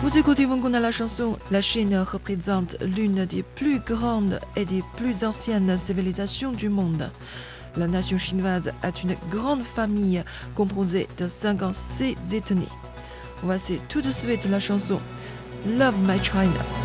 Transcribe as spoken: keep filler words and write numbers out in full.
Vous écoutez Wanguna la chanson. La Chine représente l'une des plus grandes et des plus anciennes civilisations du monde. La nation chinoise a une grande famille composée de cinquante-six ethnies. Voici tout de suite la chanson Love My China.